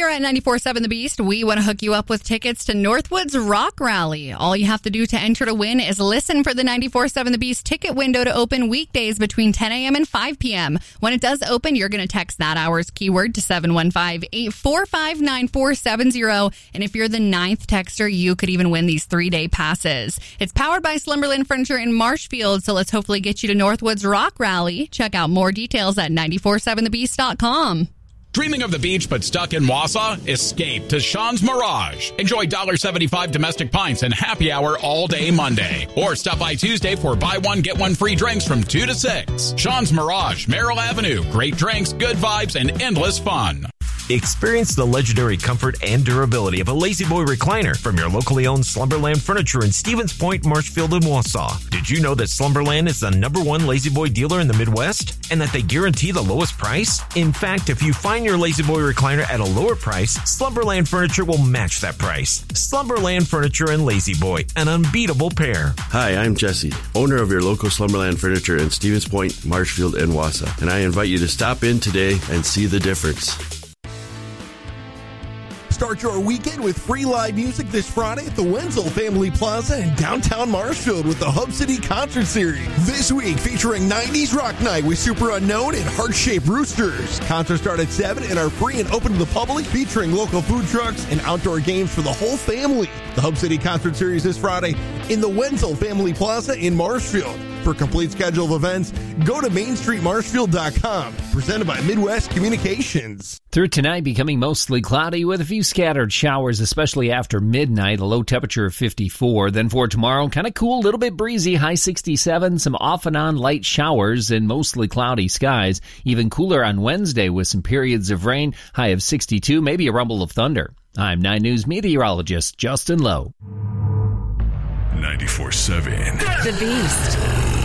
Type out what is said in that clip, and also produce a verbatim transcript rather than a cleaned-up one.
Here at ninety-four point seven The Beast, we want to hook you up with tickets to Northwoods Rock Rally. All you have to do to enter to win is listen for the ninety-four point seven The Beast ticket window to open weekdays between ten a.m. and five p.m. When it does open, you're going to text that hour's keyword to seven one five, eight four five, nine four seven zero. And if you're the ninth texter, you could even win these three-day passes. It's powered by Slumberland Furniture in Marshfield, so let's hopefully get you to Northwoods Rock Rally. Check out more details at nine four seven the beast dot com. Dreaming of the beach but stuck in Wausau? Escape to Sean's Mirage. Enjoy one dollar seventy-five domestic pints and happy hour all day Monday. Or stop by Tuesday for buy one, get one free drinks from two to six. Sean's Mirage, Merrill Avenue. Great drinks, good vibes, and endless fun. Experience the legendary comfort and durability of a La-Z-Boy recliner from your locally owned Slumberland Furniture in Stevens Point, Marshfield, and Wausau. Did you know that Slumberland is the number one La-Z-Boy dealer in the Midwest and that they guarantee the lowest price? In fact, if you find your La-Z-Boy recliner at a lower price, Slumberland Furniture will match that price. Slumberland Furniture and La-Z-Boy, an unbeatable pair. Hi, I'm Jesse, owner of your local Slumberland Furniture in Stevens Point, Marshfield, and Wausau, and I invite you to stop in today and see the difference. Start your weekend with free live music this Friday at the Wenzel Family Plaza in downtown Marshfield with the Hub City Concert Series. This week featuring nineties Rock Night with Super Unknown and Heart-Shaped Roosters. Concerts start at seven and are free and open to the public, featuring local food trucks and outdoor games for the whole family. The Hub City Concert Series this Friday in the Wenzel Family Plaza in Marshfield. For complete schedule of events, go to main street marshfield dot com. Presented by Midwest Communications. Through tonight, becoming mostly cloudy with a few scattered showers, especially after midnight, a low temperature of fifty-four. Then for tomorrow, kind of cool, a little bit breezy, high sixty-seven, some off and on light showers and mostly cloudy skies. Even cooler on Wednesday with some periods of rain, high of sixty-two, maybe a rumble of thunder. I'm nine News meteorologist Justin Lowe. ninety-four point seven The Beast.